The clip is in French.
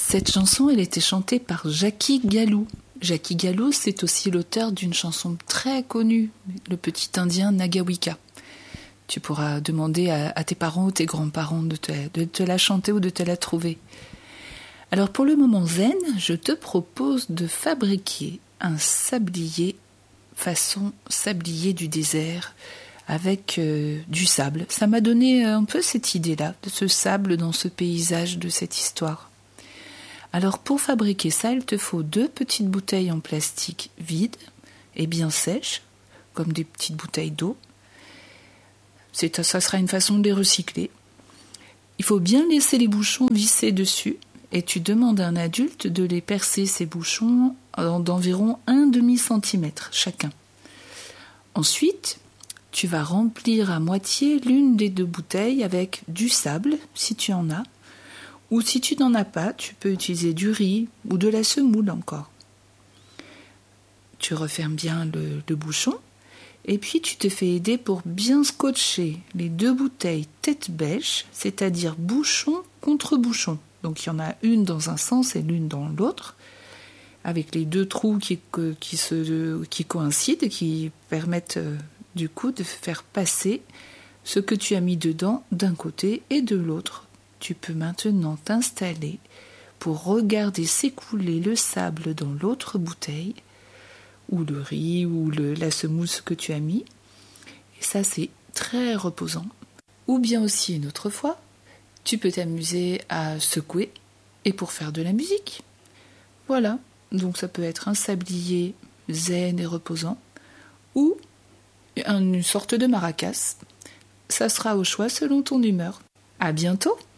Cette chanson, elle était chantée par Jackie Gallou. Jackie Gallou, c'est aussi l'auteur d'une chanson très connue, Le Petit Indien Nagawika. Tu pourras demander à tes parents ou tes grands-parents de te la chanter ou de te la trouver. Alors pour le moment zen, je te propose de fabriquer un sablier façon sablier du désert avec du sable. Ça m'a donné un peu cette idée-là, de ce sable dans ce paysage de cette histoire. Alors pour fabriquer ça, il te faut 2 petites bouteilles en plastique vides et bien sèches, comme des petites bouteilles d'eau. Ça sera une façon de les recycler. Il faut bien laisser les bouchons vissés dessus et tu demandes à un adulte de les percer ces bouchons d'environ 1 demi-centimètre chacun. Ensuite, tu vas remplir à moitié l'une des 2 bouteilles avec du sable, si tu en as, ou si tu n'en as pas, tu peux utiliser du riz ou de la semoule encore. Tu refermes bien le bouchon et puis tu te fais aider pour bien scotcher les 2 bouteilles tête bêche, c'est-à-dire bouchon contre bouchon. Donc il y en a une dans un sens et l'une dans l'autre, avec les 2 trous qui coïncident et qui permettent du coup de faire passer ce que tu as mis dedans d'un côté et de l'autre. Tu peux maintenant t'installer pour regarder s'écouler le sable dans l'autre bouteille, ou le riz, ou la semoule que tu as mis. Et ça, c'est très reposant. Ou bien aussi, une autre fois, tu peux t'amuser à secouer et pour faire de la musique. Voilà, donc ça peut être un sablier zen et reposant, ou une sorte de maracas. Ça sera au choix selon ton humeur. À bientôt!